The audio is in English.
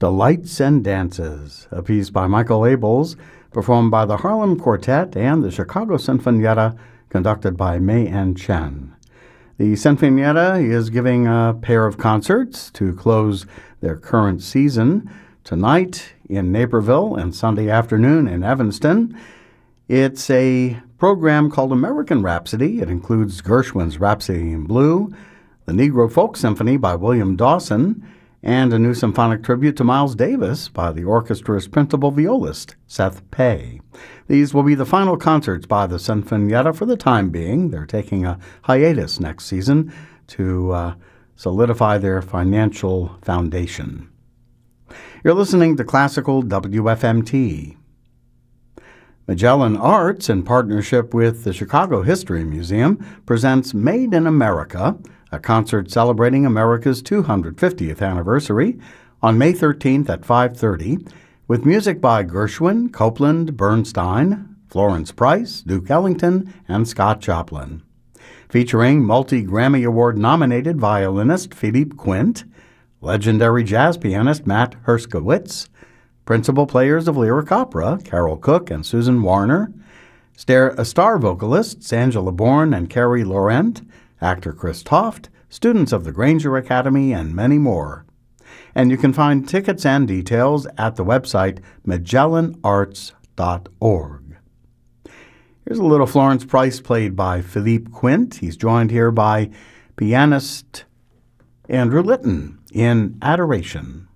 Delights and Dances, a piece by Michael Abels, performed by the Harlem Quartet and the Chicago Sinfonietta, conducted by May Ann Chen. The Sinfonietta is giving a pair of concerts to close their current season, tonight in Naperville and Sunday afternoon in Evanston. It's a program called American Rhapsody. It includes Gershwin's Rhapsody in Blue, the Negro Folk Symphony by William Dawson, and a new symphonic tribute to Miles Davis by the orchestra's principal violist, Seth Pei. These will be the final concerts by the Sinfonietta for the time being. They're taking a hiatus next season to solidify their financial foundation. You're listening to Classical WFMT. Magellan Arts, in partnership with the Chicago History Museum, presents Made in America, a concert celebrating America's 250th anniversary, on May 13th at 5:30, with music by Gershwin, Copland, Bernstein, Florence Price, Duke Ellington, and Scott Joplin. Featuring multi-Grammy Award-nominated violinist Philippe Quint, legendary jazz pianist Matt Herskowitz, principal players of lyric opera Carol Cook and Susan Warner, star vocalists Angela Bourne and Carrie Laurent, actor Chris Toft, students of the Granger Academy, and many more. And you can find tickets and details at the website magellanarts.org. Here's a little Florence Price played by Philippe Quint. He's joined here by pianist Andrew Litton in Adoration.